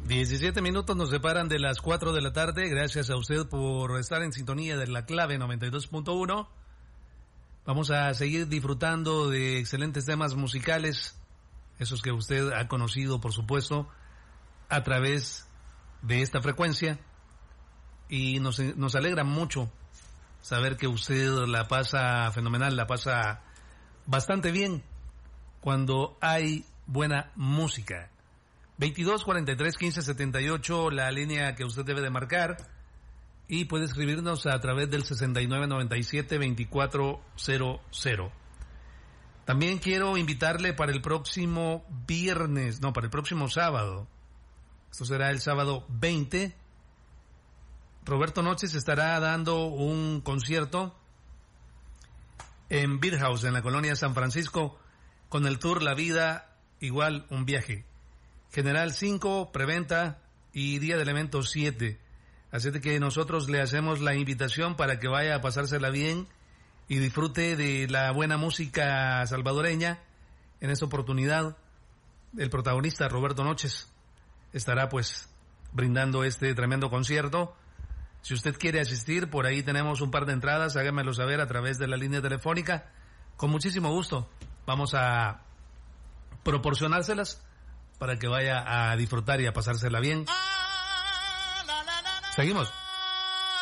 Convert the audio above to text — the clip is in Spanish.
17 minutos nos separan de las 4 de la tarde. Gracias a usted por estar en sintonía de La Clave 92.1. Vamos a seguir disfrutando de excelentes temas musicales, esos que usted ha conocido, por supuesto, a través de esta frecuencia. Y nos alegra mucho saber que usted la pasa fenomenal, la pasa bastante bien cuando hay buena música. 22 43 15 78, la línea que usted debe de marcar, y puede escribirnos a través del 69 97 2400. También quiero invitarle para el próximo para el próximo sábado. Esto será el sábado 20. Roberto Noches estará dando un concierto en Beer House, en la colonia San Francisco, con el tour La Vida, igual un viaje. General 5, preventa y día del evento 7. Así de que nosotros le hacemos la invitación para que vaya a pasársela bien y disfrute de la buena música salvadoreña. En esta oportunidad, el protagonista, Roberto Noches, estará pues brindando este tremendo concierto. Si usted quiere asistir, por ahí tenemos un par de entradas, hágamelo saber a través de la línea telefónica. Con muchísimo gusto vamos a proporcionárselas para que vaya a disfrutar y a pasársela bien. Seguimos.